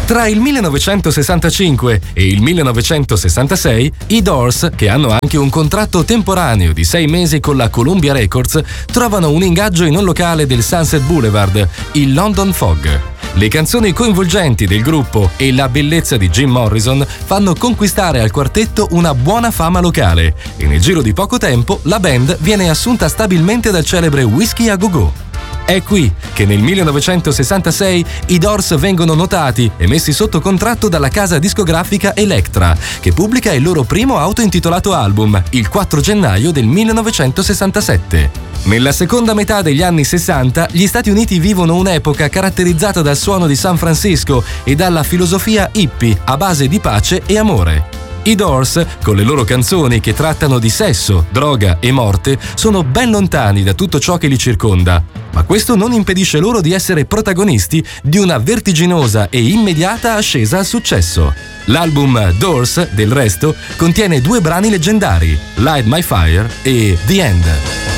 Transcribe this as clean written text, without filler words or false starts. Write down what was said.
Tra il 1965 e il 1966, i Doors, che hanno anche un contratto temporaneo di 6 mesi con la Columbia Records, trovano un ingaggio in un locale del Sunset Boulevard, il London Fog. Le canzoni coinvolgenti del gruppo e la bellezza di Jim Morrison fanno conquistare al quartetto una buona fama locale e nel giro di poco tempo la band viene assunta stabilmente dal celebre Whiskey a Go Go. È qui che nel 1966 i Doors vengono notati e messi sotto contratto dalla casa discografica Elektra, che pubblica il loro primo autointitolato album il 4 gennaio del 1967. Nella seconda metà degli anni 60 gli Stati Uniti vivono un'epoca caratterizzata dal suono di San Francisco e dalla filosofia hippie a base di pace e amore. I Doors, con le loro canzoni che trattano di sesso, droga e morte, sono ben lontani da tutto ciò che li circonda, ma questo non impedisce loro di essere protagonisti di una vertiginosa e immediata ascesa al successo. L'album Doors, del resto, contiene 2 brani leggendari, Light My Fire e The End.